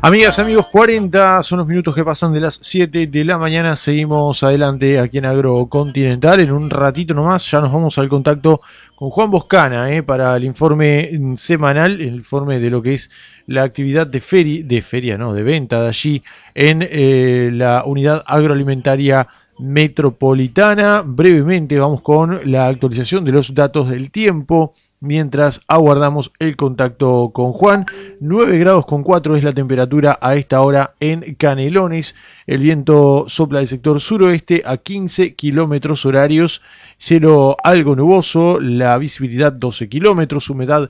Amigas, amigos, 40 son los minutos que pasan de las 7 de la mañana. Seguimos adelante aquí en Agrocontinental. En un ratito nomás ya nos vamos al contacto con Juan Boscana para el informe semanal, el informe de lo que es la actividad de venta de allí en la unidad agroalimentaria metropolitana. Brevemente vamos con la actualización de los datos del tiempo mientras aguardamos el contacto con Juan. 9 grados con 4 es la temperatura a esta hora en Canelones. El viento sopla del sector suroeste a 15 kilómetros horarios. Cielo algo nuboso, la visibilidad 12 kilómetros, humedad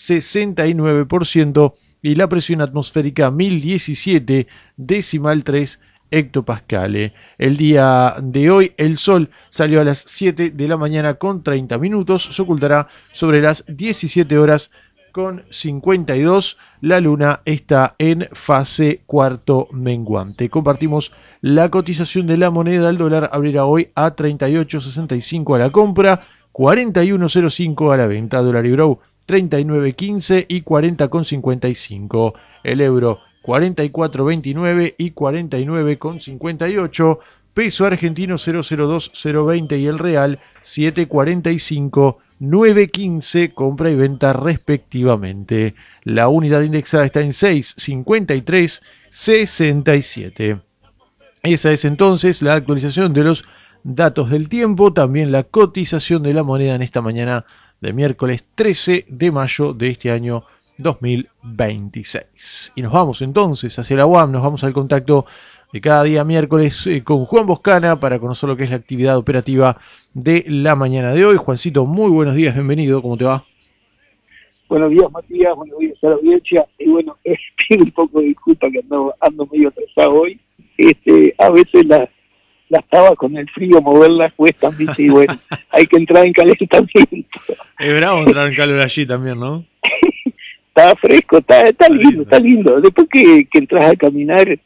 69% y la presión atmosférica 1017,3 hectopascales. El día de hoy el sol salió a las 7 de la mañana con 30 minutos, se ocultará sobre las 17 horas con 52. La luna está en fase cuarto menguante. Compartimos la cotización de la moneda. El dólar abrirá hoy a 38.65 a la compra, 41.05 a la venta. Dólar euro 39.15 y 40.55. El euro 44.29 y 49.58. Peso argentino 002,020 y el real 7.45, 9.15, compra y venta respectivamente. La unidad indexada está en 6.53,67. Esa es entonces la actualización de los datos del tiempo, también la cotización de la moneda en esta mañana de miércoles 13 de mayo de este año 2026. Y nos vamos entonces hacia la UAM, nos vamos al contacto de cada día miércoles con Juan Boscana para conocer lo que es la actividad operativa de la mañana de hoy. Juancito, muy buenos días, bienvenido, ¿cómo te va? Buenos días, Matías, buenos días a la audiencia. Y bueno, pido un poco de disculpa que ando medio atrasado hoy. A veces las tabas con el frío, moverlas cuestan, ¿viste? Y bueno, hay que entrar en calentamiento. Es bravo entrar en calor allí también, ¿no? Está fresco, está lindo. Después que entras a caminar,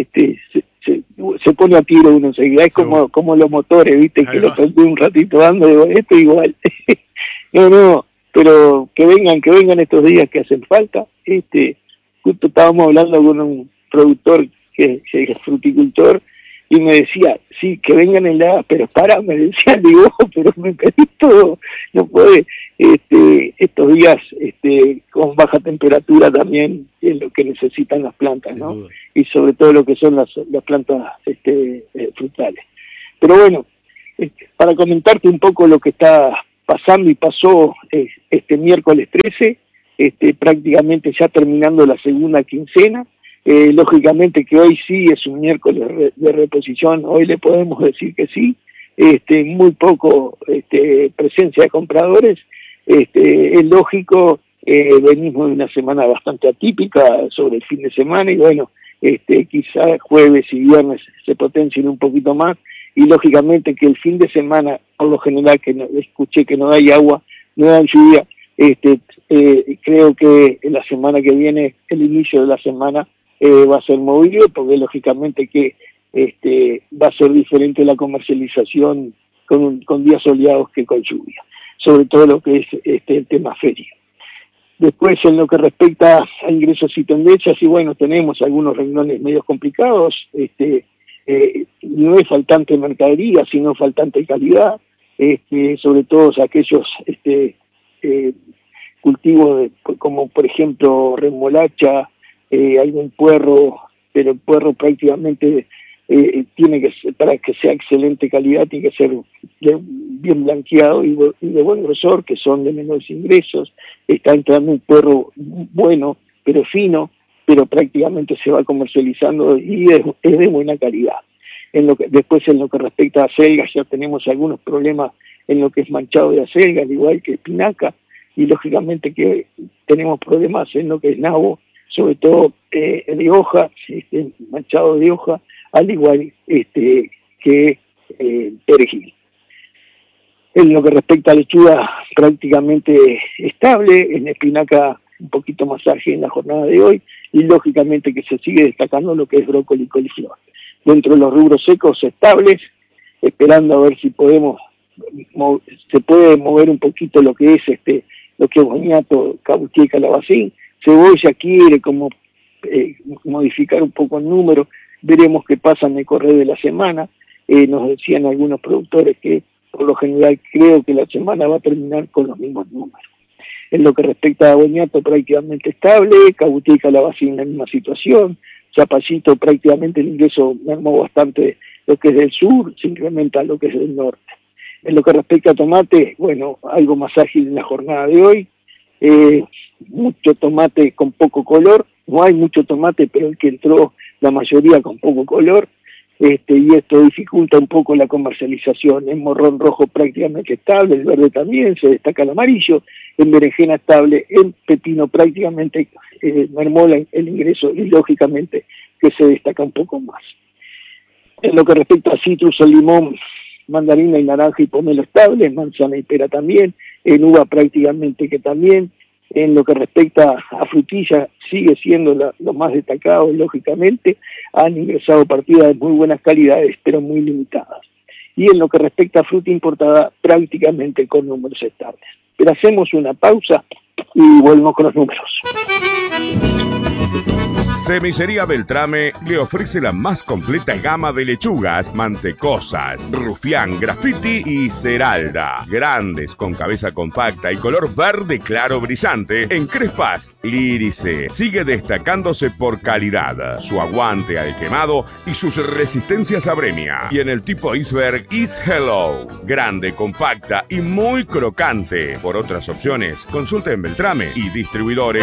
se pone a tiro uno enseguida. Es como los motores, ¿viste? Que lo prendí un ratito dando, digo, esto igual. No, pero que vengan estos días que hacen falta. Justo estábamos hablando con un productor que es fruticultor y me decía, sí, que vengan heladas, pero me decía, digo, pero me pedí todo, no puede, estos días con baja temperatura también es lo que necesitan las plantas, ¿no? Y sobre todo lo que son las plantas frutales. Pero bueno, para comentarte un poco lo que está pasando y pasó este miércoles 13, prácticamente ya terminando la segunda quincena. Lógicamente que hoy sí es un miércoles de reposición, hoy le podemos decir que sí, muy poco presencia de compradores, es lógico, venimos de una semana bastante atípica sobre el fin de semana y bueno, quizás jueves y viernes se potencien un poquito más y lógicamente que el fin de semana, por lo general que escuché que no hay agua, no hay lluvia, creo que en la semana que viene, el inicio de la semana, va a ser movido porque lógicamente que va a ser diferente la comercialización con días soleados que con lluvia, sobre todo lo que es el tema feria. Después en lo que respecta a ingresos y tendencias, y bueno, tenemos algunos renglones medios complicados, no es faltante de mercadería, sino faltante de calidad, sobre todo aquellos cultivos como por ejemplo remolacha, algún puerro, pero el puerro prácticamente tiene que ser, para que sea excelente calidad, tiene que ser bien blanqueado y de buen grosor, que son de menores ingresos. Está entrando un puerro bueno, pero fino, pero prácticamente se va comercializando y es de buena calidad. Después en lo que respecta a acelgas, ya tenemos algunos problemas en lo que es manchado de acelga, al igual que espinaca, y lógicamente que tenemos problemas en lo que es nabo, sobre todo de hoja, manchado de hoja, al igual que perejil. En lo que respecta a lechuga, prácticamente estable, en espinaca un poquito más ágil en la jornada de hoy, y lógicamente que se sigue destacando lo que es brócoli y coliflor. Dentro de los rubros secos estables, esperando a ver si se puede mover un poquito lo que es boniato, cabuché y calabacín. Cebolla quiere como modificar un poco el número, veremos qué pasa en el correr de la semana. Nos decían algunos productores que por lo general creo que la semana va a terminar con los mismos números. En lo que respecta a Boniato, prácticamente estable, Cabuté y Calabacín en la misma situación, Zapallito prácticamente el ingreso mermó bastante lo que es del sur, se incrementa lo que es del norte. En lo que respecta a tomate, bueno, algo más ágil en la jornada de hoy, mucho tomate con poco color, no hay mucho tomate, pero el que entró la mayoría con poco color, y esto dificulta un poco la comercialización. En morrón rojo prácticamente estable, el verde también, se destaca el amarillo, en berenjena estable, en pepino prácticamente mermó el ingreso y lógicamente que se destaca un poco más. En lo que respecta a citrus, el limón, mandarina y naranja y pomelo estable, manzana y pera también, en uva prácticamente que también. En lo que respecta a frutilla, sigue siendo lo más destacado, lógicamente, han ingresado partidas de muy buenas calidades, pero muy limitadas. Y en lo que respecta a fruta importada, prácticamente con números estables. Pero hacemos una pausa y volvemos con los números. Semillería Beltrame le ofrece la más completa gama de lechugas, mantecosas, rufián, graffiti y ceralda. Grandes, con cabeza compacta y color verde claro brillante, en crespas, Lírice. Sigue destacándose por calidad, su aguante al quemado y sus resistencias a bremia. Y en el tipo iceberg is Hello. Grande, compacta y muy crocante. Por otras opciones, consulte en Beltrame y distribuidores.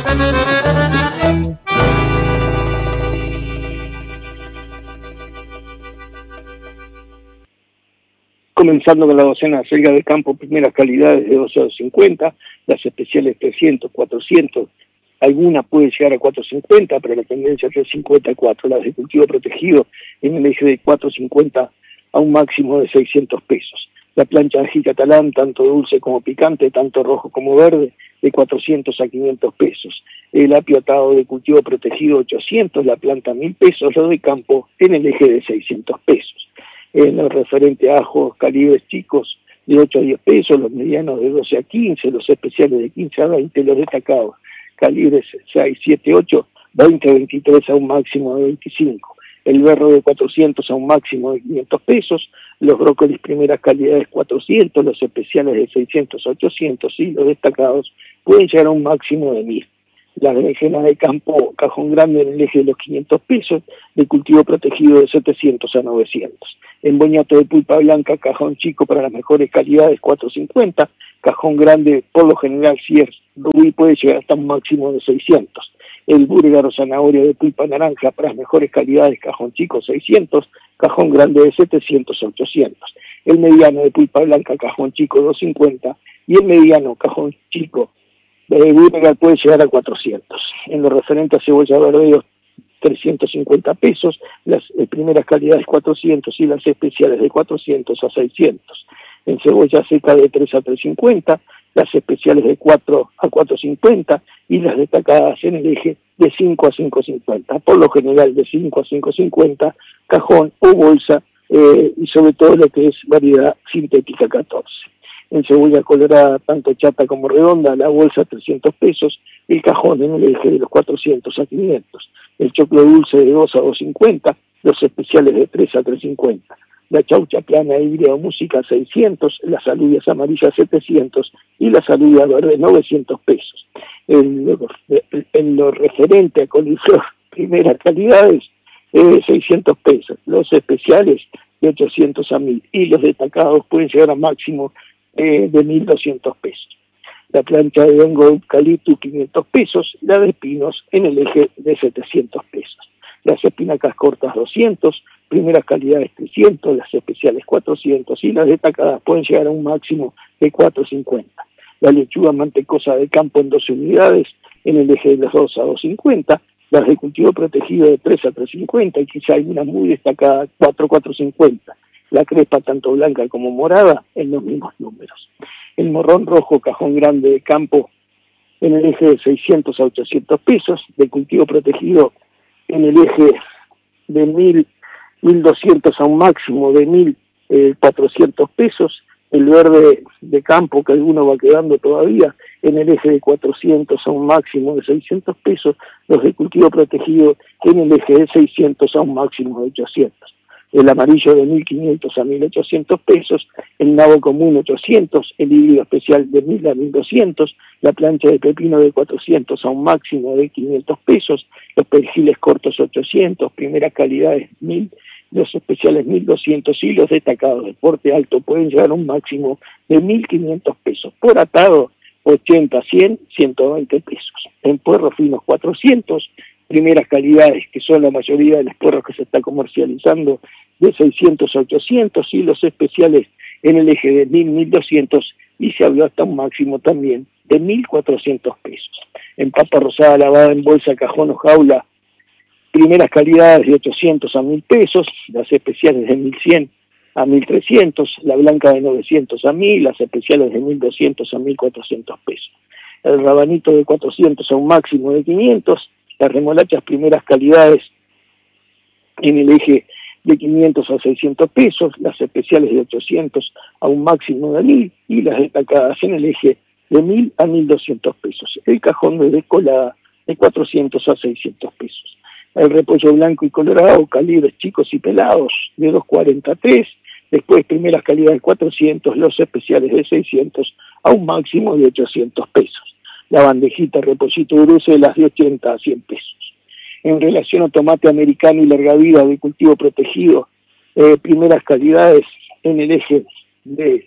Comenzando con la docena de selga de campo, primeras calidades de 12 a 250, las especiales 300, 400, algunas pueden llegar a 450, pero la tendencia es 354, las de cultivo protegido en el eje de 450 a un máximo de 600 pesos. La plancha de ají catalán, tanto dulce como picante, tanto rojo como verde, de 400 a 500 pesos. El apio atado de cultivo protegido 800, la planta 1000 pesos, lo de campo en el eje de 600 pesos. En lo referente a ajos, calibres chicos de 8 a 10 pesos, los medianos de 12 a 15, los especiales de 15 a 20, los destacados, calibres 6, 7, 8, 20 a 23 a un máximo de 25. El berro de 400 a un máximo de 500 pesos, los brócolis primeras calidades 400, los especiales de 600 a 800 y los destacados pueden llegar a un máximo de 1000. Las berenjenas de campo, cajón grande en el eje de los 500 pesos, de cultivo protegido de 700 a 900. El boñato de pulpa blanca, cajón chico para las mejores calidades 450, cajón grande por lo general si es rubí puede llegar hasta un máximo de 600. El búrgaro zanahoria de pulpa naranja para las mejores calidades, cajón chico 600, cajón grande de 700 a 800. El mediano de pulpa blanca, cajón chico 250 y el mediano cajón chico de búrgaro puede llegar a 400. En lo referente a cebolla verde, 350 pesos, las primeras calidades 400 y las especiales de 400 a 600. En cebolla seca de 3 a 350, las especiales de 4 a 450 y las destacadas en el eje de 5 a 550. Por lo general de 5 a 550, cajón o bolsa y sobre todo lo que es variedad sintética 14. En cebolla colorada, tanto chata como redonda, la bolsa 300 pesos, el cajón en el eje de los 400 a 500. El choclo dulce de 2 a 250, los especiales de 3 a 350. La chaucha plana híbrida o música 600, las alubias amarillas 700 y las alubias verdes 900 pesos. En lo referente a coliflor, primeras calidades, 600 pesos. Los especiales de 800 a 1000 y los destacados pueden llegar a máximo de 1.200 pesos. La plancha de hongo de eucalipto 500 pesos, la de espinos en el eje de 700 pesos. Las espinacas cortas 200, primeras calidades 300, las especiales 400 y las destacadas pueden llegar a un máximo de 450. La lechuga mantecosa de campo en 12 unidades en el eje de los 2 a 250, las de cultivo protegido de 3 a 350 y quizá alguna muy destacada 4 a 450. La crespa tanto blanca como morada en los mismos números. El morrón rojo cajón grande de campo en el eje de 600 a 800 pesos, de cultivo protegido en el eje de 1.200 a un máximo de 1.400 pesos, el verde de campo que alguno va quedando todavía en el eje de 400 a un máximo de 600 pesos, los de cultivo cultivo protegido en el eje de 600 a un máximo de 800. El amarillo de 1.500 a 1.800 pesos, el nabo común 800, el híbrido especial de 1.000 a 1.200, la plancha de pepino de 400 a un máximo de 500 pesos, los perejil cortos 800, primeras calidades 1.000, los especiales 1.200 y los destacados de porte alto pueden llegar a un máximo de 1.500 pesos. Por atado 80, 100, 120 pesos. En puerros finos 400, primeras calidades, que son la mayoría de los puerros que se está comercializando, de 600 a 800, y los especiales en el eje de 1.000, 1.200, y se habló hasta un máximo también de 1.400 pesos. En papa rosada lavada en bolsa, cajón o jaula, primeras calidades de 800 a 1.000 pesos, las especiales de 1.100 a 1.300, la blanca de 900 a 1.000, las especiales de 1.200 a 1.400 pesos. El rabanito de 400 a un máximo de 500, las remolachas primeras calidades en el eje de 500 a 600 pesos, las especiales de 800 a un máximo de 1.000 y las destacadas en el eje de 1.000 a 1.200 pesos. El cajón de descolada de 400 a 600 pesos. El repollo blanco y colorado, calibres chicos y pelados de 240 a 3, después primeras calidades 400, los especiales de 600 a un máximo de 800 pesos. La bandejita repollito Bruselas de 80 a 100 pesos. En relación a tomate americano y larga vida de cultivo protegido, primeras calidades en el eje de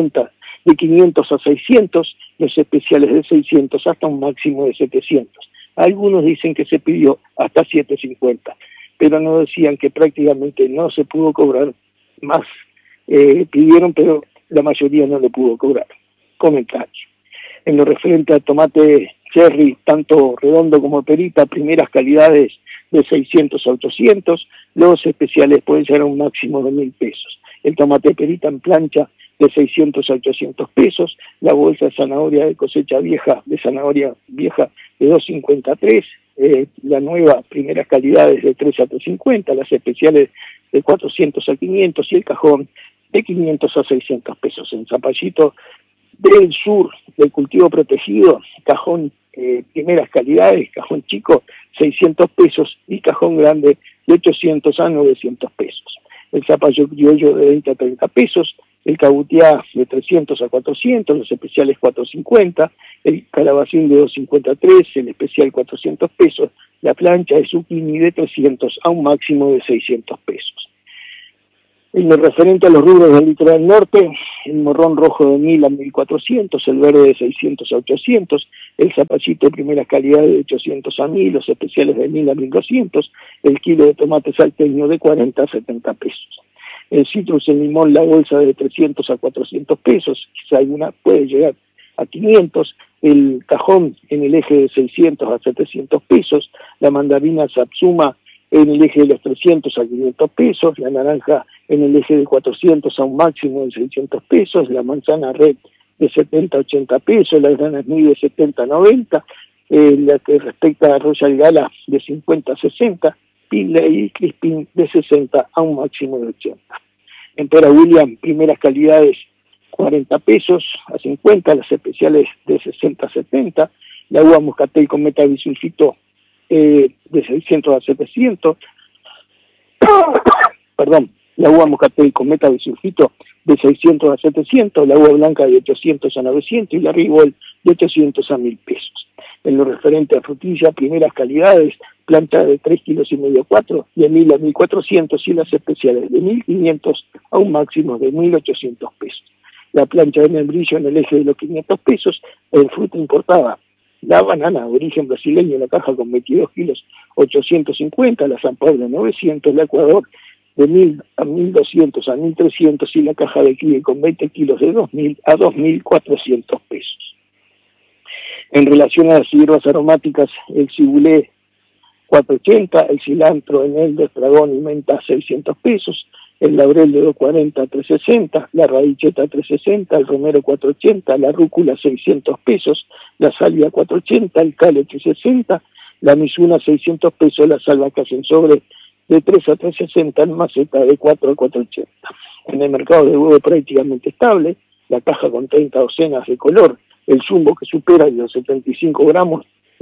500 a 600, los especiales de 600 hasta un máximo de 700. Algunos dicen que se pidió hasta 750, pero no decían que prácticamente no se pudo cobrar más. Pidieron, pero la mayoría no le pudo cobrar. Comentario. En lo referente al tomate cherry, tanto redondo como perita, primeras calidades de 600 a 800, los especiales pueden ser a un máximo de 1.000 pesos. El tomate perita en plancha de 600 a 800 pesos, la bolsa de zanahoria de cosecha vieja, de zanahoria vieja de 250 a 3, la nueva primeras calidades de 3 a 350, las especiales de 400 a 500 y el cajón de 500 a 600 pesos. En Zapallito del sur del cultivo protegido, cajón primeras calidades, cajón chico 600 pesos y cajón grande de 800 a 900 pesos. El zapallo criollo de 20 a 30 pesos, el cabutiá de 300 a 400, los especiales 450, el calabacín de 250 a 3, el especial 400 pesos, la plancha de zucchini de 300 a un máximo de 600 pesos. En lo referente a los rubros del litoral norte, el morrón rojo de 1.000 a 1.400, el verde de 600 a 800, el zapallito de primera calidad de 800 a 1.000, los especiales de 1.000 a 1.200, el kilo de tomate salteño de 40 a 70 pesos. El citrus, el limón, la bolsa de 300 a 400 pesos, quizá alguna puede llegar a 500, el cajón en el eje de 600 a 700 pesos, la mandarina Satsuma en el eje de los 300 a 500 pesos, la naranja en el eje de 400 a un máximo de 600 pesos, la manzana red de 70 a 80 pesos, la granazní de 70 a 90, la que respecta a Royal Gala de 50 a 60, Pinley y Crispin de 60 a un máximo de 80. En Pera William, primeras calidades 40 pesos a 50, las especiales de 60 a 70, la uva moscatel con metabisulfito de 600 a 700, perdón, la uva moscatel con metabisulfito de 600 a 700, la uva blanca de 800 a 900 y la Rigol de 800 a 1.000 pesos. En lo referente a frutilla, primeras calidades, planta de 3 kilos y medio 4, de 1.000 a 1.400 y las especiales de 1.500 a un máximo de 1.800 pesos. La plancha de membrillo en el eje de los 500 pesos, en fruta importada, la banana de origen brasileño, la caja con 22 kilos 850, la San Pablo 900, la Ecuador de 1.000 a 1.200 a 1.300 y la caja de kiwi con 20 kilos de 2.000 a 2.400 pesos. En relación a las hierbas aromáticas, el cibulé 480, el cilantro, eneldo, estragón y menta 600 pesos, el laurel de 240 a 360, la radicheta 360, el romero 480, la rúcula 600 pesos, la salvia 480, el cale 360, la misuna 600 pesos, las albahacas en sobre de 3 a 360, el maceta de 4 a 480. En el mercado de huevo prácticamente estable, la caja con 30 docenas de color, el jumbo que supera los 75 gramos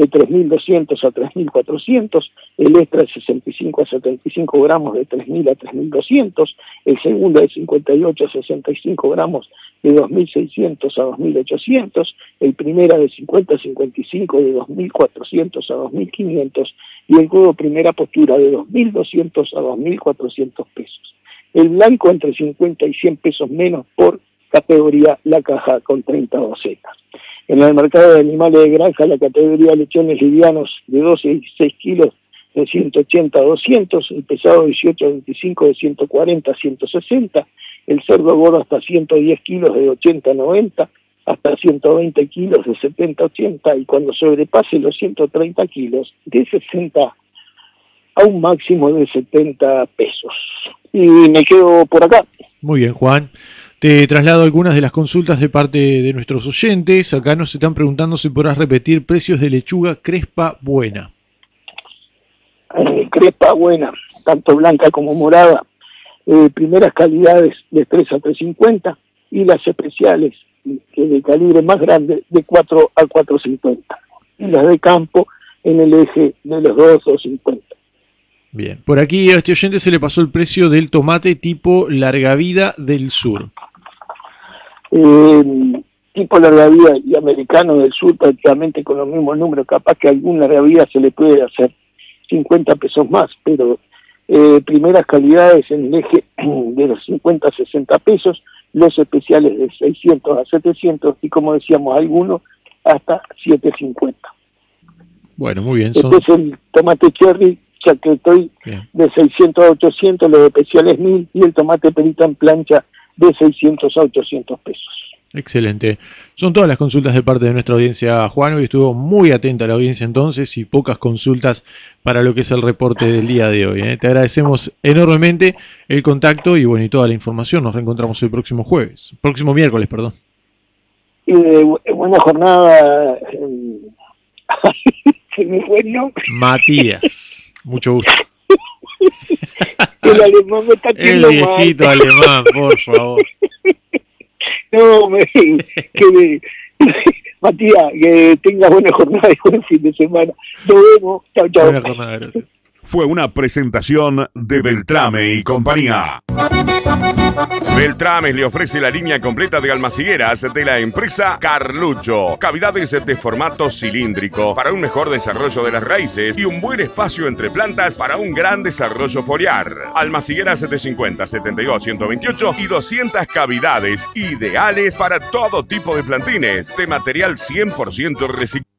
de 3.200 a 3.400, el extra de 65 a 75 gramos de 3.000 a 3.200, el segundo de 58 a 65 gramos de 2.600 a 2.800, el primera de 50 a 55 de 2.400 a 2.500 y el juego primera postura de 2.200 a 2.400 pesos. El blanco entre 50 y 100 pesos menos por categoría la caja con 30 docenas. En el mercado de animales de granja, la categoría lechones livianos de 12 y 6 kilos de 180 a 200, el pesado 18 a 25 de 140 a 160, el cerdo gordo hasta 110 kilos de 80 a 90, hasta 120 kilos de 70 a 80 y cuando sobrepase los 130 kilos de 60 a un máximo de 70 pesos. Y me quedo por acá. Muy bien, Juan. Te traslado algunas de las consultas de parte de nuestros oyentes. Acá nos están preguntando si podrás repetir precios de lechuga crespa buena. Crespa buena, tanto blanca como morada. Primeras calidades de 3 a 3.50 y las especiales, que de calibre más grande, de 4 a 4.50. Y las de campo en el eje de los 2 o 50. Bien, por aquí a este oyente se le pasó el precio del tomate tipo larga vida del sur. Tipo larga vida y americano del sur prácticamente con los mismos números, capaz que algún larga vida se le puede hacer 50 pesos más, pero primeras calidades en el eje de los 50 a 60 pesos, los especiales de 600 a 700 y como decíamos algunos hasta 7.50. Bueno, muy bien. Este es el tomate cherry, ya que estoy bien, de 600 a 800, los especiales 1.000 y el tomate perita en plancha de 600 a 800 pesos. Excelente. Son todas las consultas de parte de nuestra audiencia, Juan. Hoy estuvo muy atenta la audiencia entonces y pocas consultas para lo que es el reporte del día de hoy. Te agradecemos enormemente el contacto y bueno, y toda la información. Nos reencontramos el próximo miércoles, perdón. Buena jornada. Se me fue el nombre. Matías. Mucho gusto. El alemán me está el viejito mal. Alemán, por favor. No, Matías, que tengas buena jornada y buen fin de semana. Nos vemos. Chao, chao. Buena jornada, gracias. Fue una presentación de Beltrame y compañía. Beltrame le ofrece la línea completa de almacigueras de la empresa Carlucho. Cavidades de formato cilíndrico para un mejor desarrollo de las raíces y un buen espacio entre plantas para un gran desarrollo foliar. Almacigueras de 50, 72, 128 y 200 cavidades ideales para todo tipo de plantines de material 100% reciclado.